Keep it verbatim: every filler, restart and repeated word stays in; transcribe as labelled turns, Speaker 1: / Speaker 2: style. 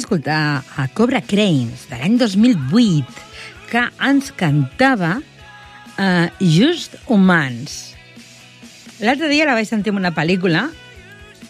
Speaker 1: escoltar a Cobra Cranes de l'any dos mil vuit, que ens cantava uh, Just Humans. L'altre dia la vaig sentir en una pel·lícula